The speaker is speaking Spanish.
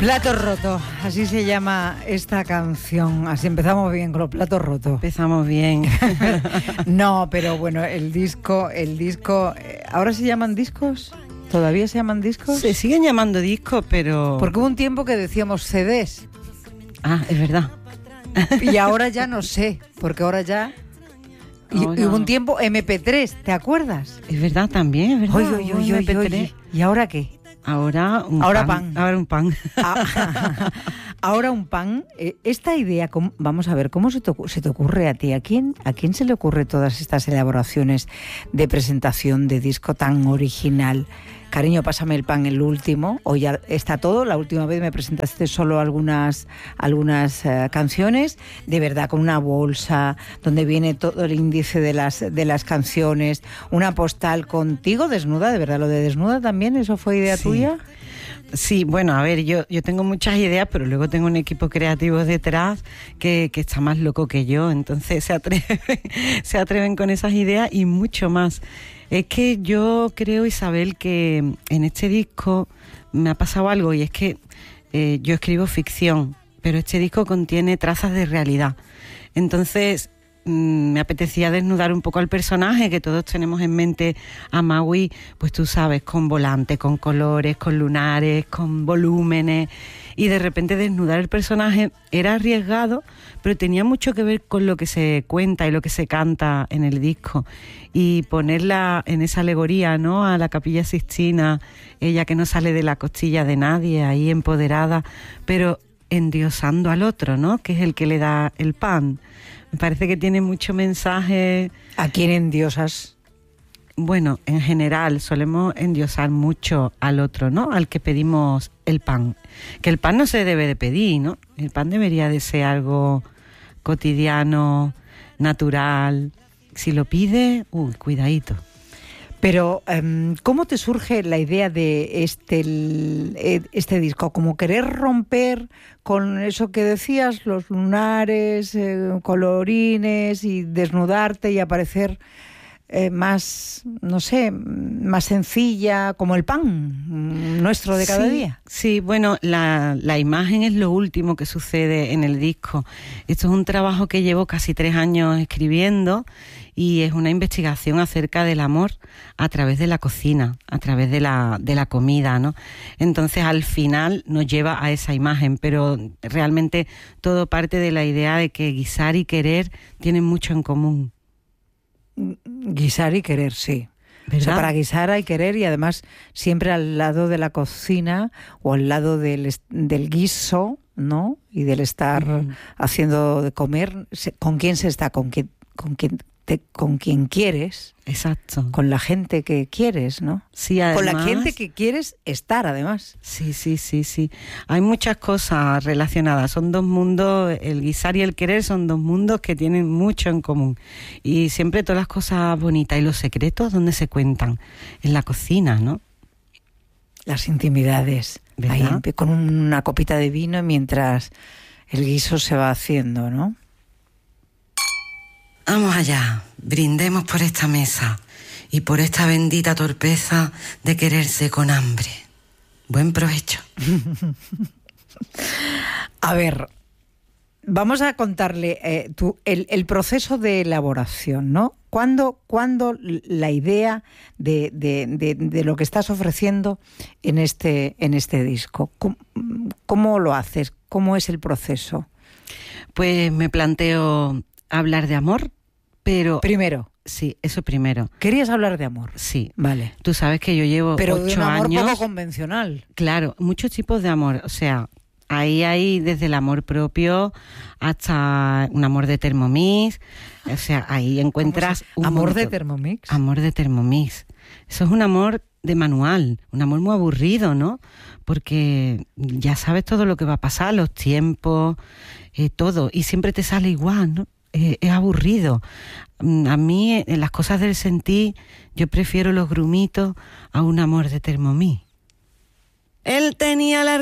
Plato roto, así se llama esta canción. Así empezamos bien con los platos rotos. Empezamos bien. No, pero bueno, el disco, ¿ahora se llaman discos? ¿Todavía se llaman discos? Se siguen llamando discos, pero... Porque hubo un tiempo que decíamos CDs. Ah, es verdad. Y ahora ya no sé, porque ahora ya... Y hubo un tiempo MP3, ¿te acuerdas? Es verdad también, es verdad. Oye. ¿Y ahora qué? Ahora un pan. Ahora un pan. Ahora un pan. Esta idea, vamos a ver, ¿cómo se te ocurre a ti? ¿A quién se le ocurre todas estas elaboraciones de presentación de disco tan original? Cariño, pásame el pan, el último. O ya está todo. La última vez me presentaste solo algunas canciones, de verdad, con una bolsa donde viene todo el índice de las canciones, una postal contigo desnuda, de verdad. Lo de desnuda también, ¿eso fue idea tuya? Sí, bueno, a ver, yo tengo muchas ideas, pero luego tengo un equipo creativo detrás que está más loco que yo, entonces se atreven con esas ideas y mucho más. Es que yo creo, Isabel, que en este disco me ha pasado algo, y es que yo escribo ficción, pero este disco contiene trazas de realidad. Entonces me apetecía desnudar un poco al personaje, que todos tenemos en mente a Maui, pues tú sabes, con volante, con colores, con lunares, con volúmenes, y de repente desnudar el personaje era arriesgado, pero tenía mucho que ver con lo que se cuenta y lo que se canta en el disco, y ponerla en esa alegoría, ¿no?, a la Capilla Sixtina, ella que no sale de la costilla de nadie, ahí empoderada, pero endiosando al otro, ¿no?, que es el que le da el pan. Me parece que tiene mucho mensaje. ¿A quién endiosas? Bueno, en general solemos endiosar mucho al otro, ¿no?, al que pedimos el pan. Que el pan no se debe de pedir, ¿no? El pan debería de ser algo cotidiano, natural. Si lo pide, cuidadito. Pero, ¿cómo te surge la idea de este disco? ¿Como querer romper con eso que decías, los lunares, colorines, y desnudarte y aparecer más, no sé, más sencilla, como el pan nuestro de cada día? Sí, bueno, la imagen es lo último que sucede en el disco. Esto es un trabajo que llevo casi 3 años escribiendo, y es una investigación acerca del amor a través de la cocina, a través de la comida, ¿no? Entonces, al final nos lleva a esa imagen, pero realmente todo parte de la idea de que guisar y querer tienen mucho en común. Guisar y querer, sí. ¿Verdad? O sea, para guisar hay querer, y además siempre al lado de la cocina o al lado del guiso, ¿no? Y del estar haciendo de comer, ¿con quién se está? ¿Con quien quieres? Exacto. Con la gente que quieres, ¿no? Sí, además, con la gente que quieres estar, además. Sí. Hay muchas cosas relacionadas. Son 2 mundos, el guisar y el querer son 2 mundos que tienen mucho en común. Y siempre todas las cosas bonitas y los secretos, ¿dónde se cuentan? En la cocina, ¿no? Las intimidades. Ahí, con una copita de vino mientras el guiso se va haciendo, ¿no? Vamos allá, brindemos por esta mesa y por esta bendita torpeza de quererse con hambre. Buen provecho. A ver, vamos a contarle el proceso de elaboración, ¿no? ¿Cuándo la idea de lo que estás ofreciendo en este disco? ¿Cómo lo haces? ¿Cómo es el proceso? Pues me planteo hablar de amor, pero... Primero. Sí, eso primero. ¿Querías hablar de amor? Sí. Vale. Tú sabes que yo llevo 8 años... Pero de un amor poco convencional. Claro, muchos tipos de amor. O sea, ahí hay desde el amor propio hasta un amor de Thermomix. O sea, ahí encuentras... ¿Amor de Thermomix? Amor de Thermomix. Eso es un amor de manual, un amor muy aburrido, ¿no? Porque ya sabes todo lo que va a pasar, los tiempos, todo. Y siempre te sale igual, ¿no? Es aburrido. A mí, en las cosas del sentir, yo prefiero los grumitos a un amor de Thermomix. Él tenía la